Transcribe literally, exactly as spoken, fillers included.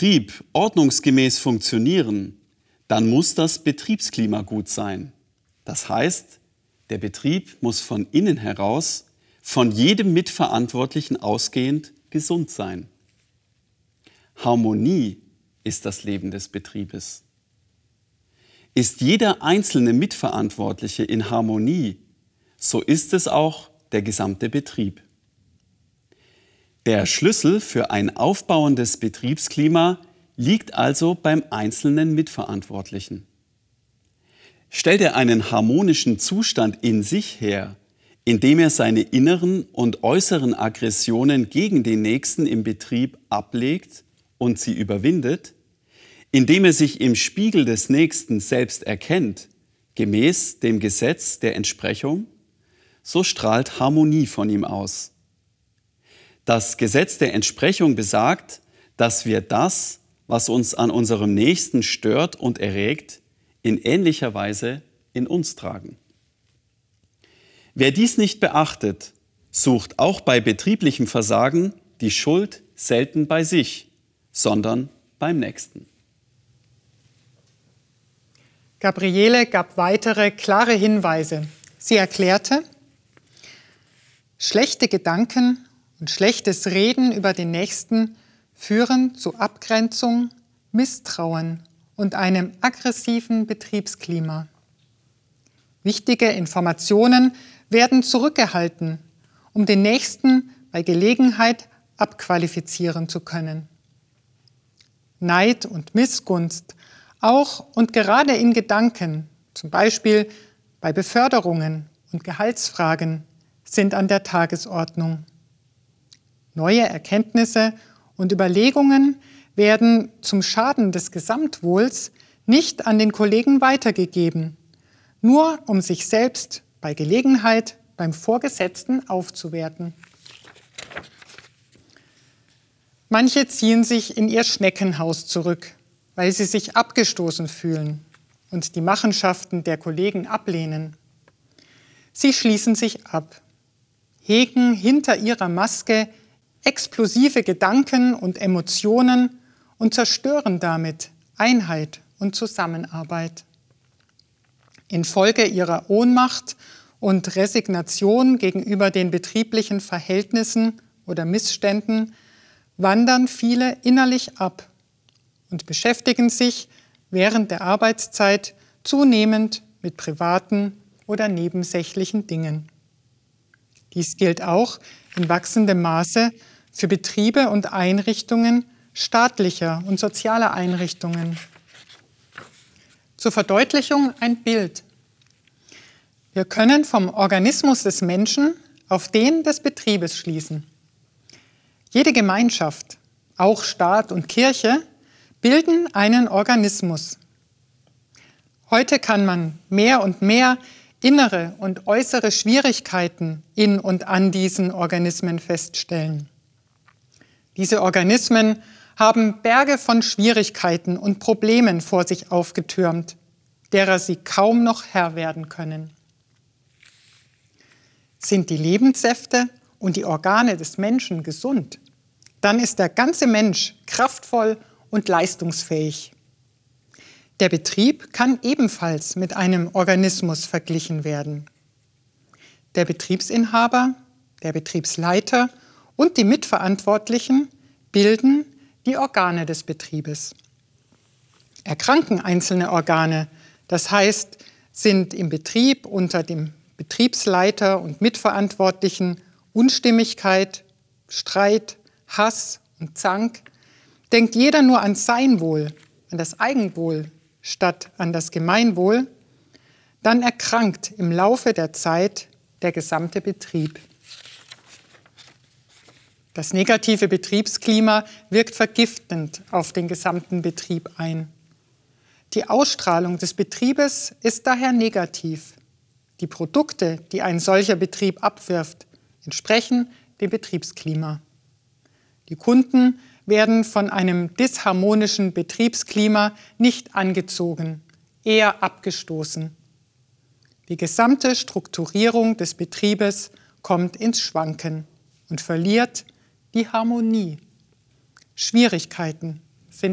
Betrieb ordnungsgemäß funktionieren, dann muss das Betriebsklima gut sein. Das heißt, der Betrieb muss von innen heraus, von jedem Mitverantwortlichen ausgehend gesund sein. Harmonie ist das Leben des Betriebes. Ist jeder einzelne Mitverantwortliche in Harmonie, so ist es auch der gesamte Betrieb. Der Schlüssel für ein aufbauendes Betriebsklima liegt also beim einzelnen Mitverantwortlichen. Stellt er einen harmonischen Zustand in sich her, indem er seine inneren und äußeren Aggressionen gegen den Nächsten im Betrieb ablegt und sie überwindet, indem er sich im Spiegel des Nächsten selbst erkennt, gemäß dem Gesetz der Entsprechung, so strahlt Harmonie von ihm aus. Das Gesetz der Entsprechung besagt, dass wir das, was uns an unserem Nächsten stört und erregt, in ähnlicher Weise in uns tragen. Wer dies nicht beachtet, sucht auch bei betrieblichem Versagen die Schuld selten bei sich, sondern beim Nächsten. Gabriele gab weitere klare Hinweise. Sie erklärte, schlechte Gedanken und schlechtes Reden über den Nächsten führen zu Abgrenzung, Misstrauen und einem aggressiven Betriebsklima. Wichtige Informationen werden zurückgehalten, um den Nächsten bei Gelegenheit abqualifizieren zu können. Neid und Missgunst, auch und gerade in Gedanken, zum Beispiel bei Beförderungen und Gehaltsfragen, sind an der Tagesordnung. Neue Erkenntnisse und Überlegungen werden zum Schaden des Gesamtwohls nicht an den Kollegen weitergegeben, nur um sich selbst bei Gelegenheit beim Vorgesetzten aufzuwerten. Manche ziehen sich in ihr Schneckenhaus zurück, weil sie sich abgestoßen fühlen und die Machenschaften der Kollegen ablehnen. Sie schließen sich ab, hegen hinter ihrer Maske explosive Gedanken und Emotionen und zerstören damit Einheit und Zusammenarbeit. Infolge ihrer Ohnmacht und Resignation gegenüber den betrieblichen Verhältnissen oder Missständen wandern viele innerlich ab und beschäftigen sich während der Arbeitszeit zunehmend mit privaten oder nebensächlichen Dingen. Dies gilt auch in wachsendem Maße für Betriebe und Einrichtungen staatlicher und sozialer Einrichtungen. Zur Verdeutlichung ein Bild. Wir können vom Organismus des Menschen auf den des Betriebes schließen. Jede Gemeinschaft, auch Staat und Kirche, bilden einen Organismus. Heute kann man mehr und mehr innere und äußere Schwierigkeiten in und an diesen Organismen feststellen. Diese Organismen haben Berge von Schwierigkeiten und Problemen vor sich aufgetürmt, derer sie kaum noch Herr werden können. Sind die Lebenssäfte und die Organe des Menschen gesund, dann ist der ganze Mensch kraftvoll und leistungsfähig. Der Betrieb kann ebenfalls mit einem Organismus verglichen werden. Der Betriebsinhaber, der Betriebsleiter und die Mitverantwortlichen bilden die Organe des Betriebes. Erkranken einzelne Organe, das heißt, sind im Betrieb unter dem Betriebsleiter und Mitverantwortlichen Unstimmigkeit, Streit, Hass und Zank, denkt jeder nur an sein Wohl, an das Eigenwohl statt an das Gemeinwohl, dann erkrankt im Laufe der Zeit der gesamte Betrieb. Das negative Betriebsklima wirkt vergiftend auf den gesamten Betrieb ein. Die Ausstrahlung des Betriebes ist daher negativ. Die Produkte, die ein solcher Betrieb abwirft, entsprechen dem Betriebsklima. Die Kunden werden von einem disharmonischen Betriebsklima nicht angezogen, eher abgestoßen. Die gesamte Strukturierung des Betriebes kommt ins Schwanken und verliert die Harmonie. Schwierigkeiten